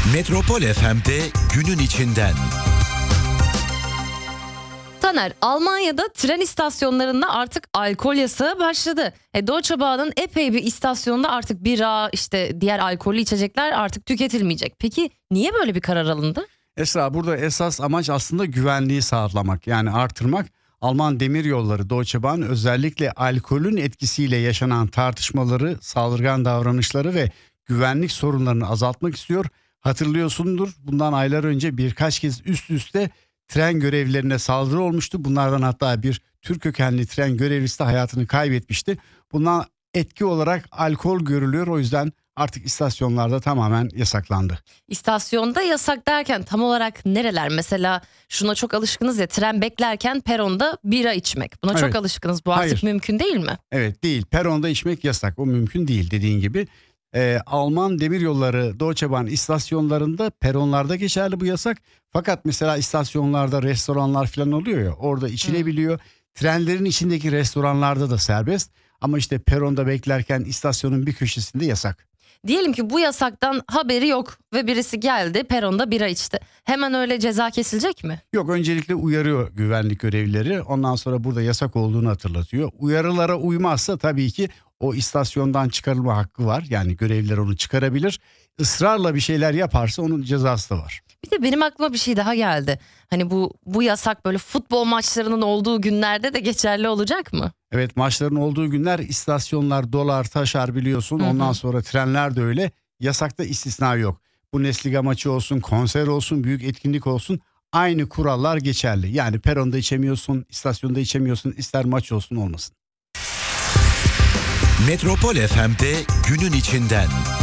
Metropol FM'de günün içinden. Taner, Almanya'da tren istasyonlarında artık alkol yasağı başladı. Deutsche Bahn'ın epey bir istasyonunda artık bira, diğer alkollü içecekler artık tüketilmeyecek. Peki niye böyle bir karar alındı? Esra, burada esas amaç aslında güvenliği sağlamak, yani artırmak. Alman Demiryolları Deutsche Bahn özellikle alkolün etkisiyle yaşanan tartışmaları, saldırgan davranışları ve güvenlik sorunlarını azaltmak istiyor. Hatırlıyorsundur, bundan aylar önce birkaç kez üst üste tren görevlilerine saldırı olmuştu. Bunlardan hatta bir Türk kökenli tren görevlisi de hayatını kaybetmişti. Bundan etki olarak alkol görülüyor. O yüzden artık istasyonlarda tamamen yasaklandı. İstasyonda yasak derken tam olarak nereler? Mesela şuna çok alışkınız ya, tren beklerken peronda bira içmek. Buna çok alışkınız. Bu artık mümkün değil mi? Evet, değil. Peronda içmek yasak. O mümkün değil dediğin gibi. Alman Demiryolları Deutsche Bahn istasyonlarında peronlarda geçerli bu yasak. Fakat mesela istasyonlarda restoranlar falan oluyor ya, orada içilebiliyor. Trenlerin içindeki restoranlarda da serbest. Ama işte peronda beklerken istasyonun bir köşesinde yasak. Diyelim ki bu yasaktan haberi yok ve birisi geldi peronda bira içti. Hemen öyle ceza kesilecek mi? Yok, öncelikle uyarıyor güvenlik görevlileri. Ondan sonra burada yasak olduğunu hatırlatıyor. Uyarılara uymazsa tabii ki o istasyondan çıkarılma hakkı var. Yani görevliler onu çıkarabilir. Israrla bir şeyler yaparsa onun cezası da var. Bir de benim aklıma bir şey daha geldi. Hani bu yasak böyle futbol maçlarının olduğu günlerde de geçerli olacak mı? Evet, maçların olduğu günler istasyonlar dolar taşar biliyorsun. Ondan sonra trenler de öyle. Yasakta istisna yok. Bundesliga maçı olsun, konser olsun, büyük etkinlik olsun, aynı kurallar geçerli. Yani peronda içemiyorsun, istasyonda içemiyorsun, ister maç olsun olmasın. Metropol FM'de günün içinden.